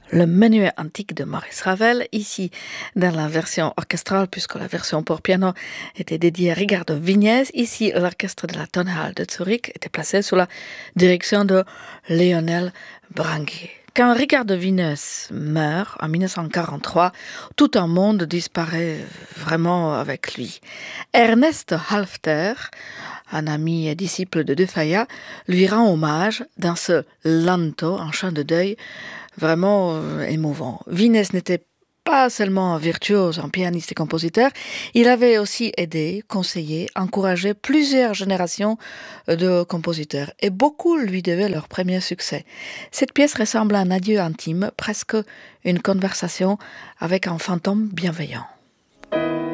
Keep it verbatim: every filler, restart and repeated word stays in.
Le Menuet antique de Maurice Ravel, ici dans la version orchestrale, puisque la version pour piano était dédiée à Ricardo Vignès. Ici, l'orchestre de la Tonhalle de Zurich était placé sous la direction de Lionel Branguet. Quand Ricardo Vignès meurt en mille neuf cent quarante-trois, tout un monde disparaît vraiment avec lui. Ernest Halffter, un ami et disciple de De Falla, lui rend hommage dans ce Lanto, un chant de deuil vraiment euh, émouvant. Vignès n'était pas seulement un virtuose, un pianiste et compositeur, il avait aussi aidé, conseillé, encouragé plusieurs générations de compositeurs et beaucoup lui devaient leur premier succès. Cette pièce ressemble à un adieu intime, presque une conversation avec un fantôme bienveillant.